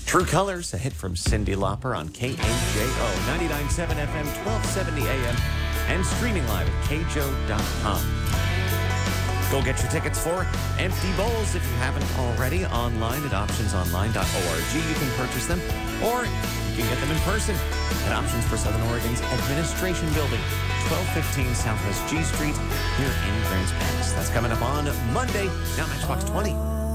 True Colors, a hit from Cyndi Lauper on KAJO 99.7 FM, 1270 AM, and streaming live at kjo.com. Go get your tickets for Empty Bowls if you haven't already online at optionsonline.org. You can purchase them, or you can get them in person at Options for Southern Oregon's Administration Building, 1215 Southwest G Street here in Grants Pass. That's coming up on Monday. Now Matchbox 20.